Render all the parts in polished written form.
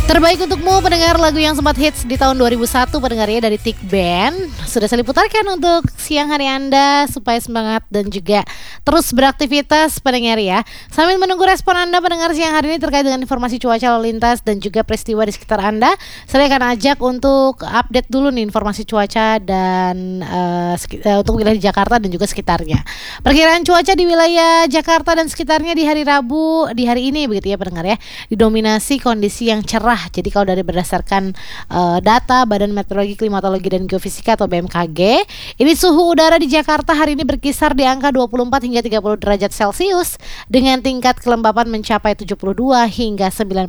Terbaik untukmu pendengar lagu yang sempat hits di tahun 2001 pendengarnya dari Tick Band. Sudah saya putarkan untuk siang hari Anda supaya semangat dan juga terus beraktivitas pendengar ya. Sambil menunggu respon Anda pendengar siang hari ini terkait dengan informasi cuaca lalu lintas dan juga peristiwa di sekitar Anda, saya akan ajak untuk update dulu nih informasi cuaca dan untuk wilayah Jakarta dan juga sekitarnya. Perkiraan cuaca di wilayah Jakarta dan sekitarnya di hari Rabu di hari ini begitu ya pendengar ya, didominasi kondisi yang cerah. Jadi kalau dari berdasarkan data Badan Meteorologi, Klimatologi dan Geofisika atau BMKG, ini suhu udara di Jakarta hari ini berkisar di angka 24 hingga 30 derajat Celcius dengan tingkat kelembapan mencapai 72 hingga 95%.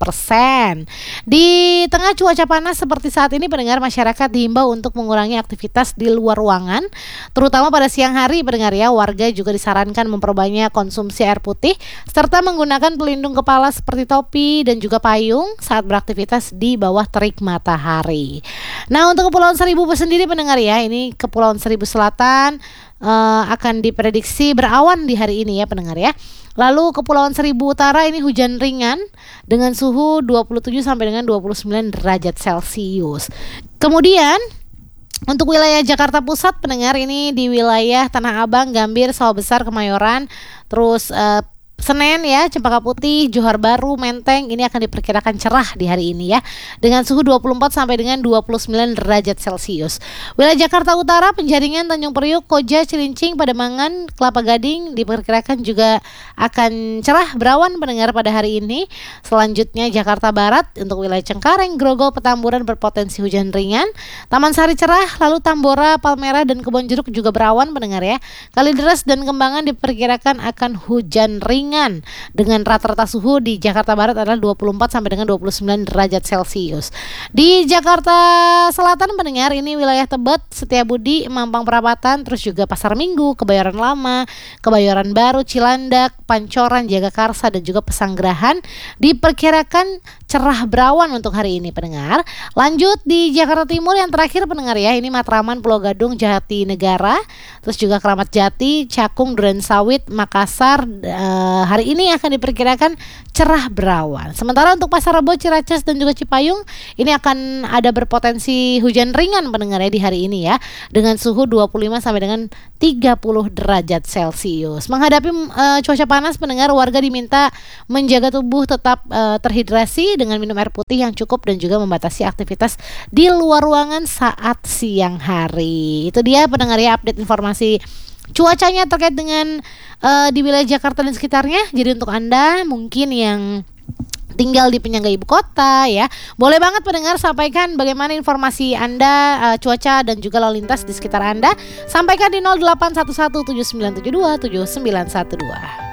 Di tengah cuaca panas seperti saat ini pendengar, masyarakat diimbau untuk mengurangi aktivitas di luar ruangan, terutama pada siang hari pendengar ya. Warga juga disarankan memperbanyak konsumsi air putih serta menggunakan pelindung kepala seperti topi dan juga payung saat beraktivitas di bawah terik matahari. Nah, untuk Kepulauan Seribu sendiri pendengar ya, ini Kepulauan Seribu Selatan akan diprediksi berawan di hari ini ya pendengar ya. Lalu Kepulauan Seribu Utara ini hujan ringan dengan suhu 27 sampai dengan 29 derajat Celcius. Kemudian untuk wilayah Jakarta Pusat pendengar, ini di wilayah Tanah Abang, Gambir, Sawah Besar, Kemayoran, terus Senen ya, Cempaka Putih, Johar Baru, Menteng, ini akan diperkirakan cerah di hari ini ya, dengan suhu 24 sampai dengan 29 derajat Celcius. Wilayah Jakarta Utara, Penjaringan, Tanjung Priuk, Koja, Cilincing, Pademangan, Kelapa Gading diperkirakan juga akan cerah berawan pendengar pada hari ini. Selanjutnya Jakarta Barat, untuk wilayah Cengkareng, Grogol, Petamburan berpotensi hujan ringan. Taman Sari cerah, lalu Tambora, Palmerah dan Kebonjeruk juga berawan pendengar ya. Kalideres dan Kembangan diperkirakan akan hujan ringan dengan rata-rata suhu di Jakarta Barat adalah 24 sampai dengan 29 derajat Celcius. Di Jakarta Selatan pendengar, ini wilayah Tebet, Setiabudi, Mampang Perapatan, terus juga Pasar Minggu, Kebayoran Lama, Kebayoran Baru, Cilandak, Pancoran, Jagakarsa dan juga Pesanggerahan diperkirakan cerah berawan untuk hari ini pendengar. Lanjut di Jakarta Timur yang terakhir pendengar ya, ini Matraman, Pulau Gadung, Jatinegara, terus juga Kramat Jati, Cakung, Durensawit, Makassar hari ini akan diperkirakan cerah berawan. Sementara untuk Pasar Rebo, Ciracas dan juga Cipayung ini akan ada berpotensi hujan ringan pendengar ya di hari ini ya, dengan suhu 25 sampai dengan 30 derajat Celcius. Menghadapi cuaca panas pendengar, warga diminta menjaga tubuh tetap terhidrasi dengan minum air putih yang cukup dan juga membatasi aktivitas di luar ruangan saat siang hari. Itu dia pendengar ya update informasi cuacanya terkait dengan di wilayah Jakarta dan sekitarnya. Jadi untuk Anda mungkin yang tinggal di penyangga ibu kota ya, boleh banget pendengar sampaikan bagaimana informasi Anda cuaca dan juga lalu lintas di sekitar Anda. Sampaikan di 081179727912.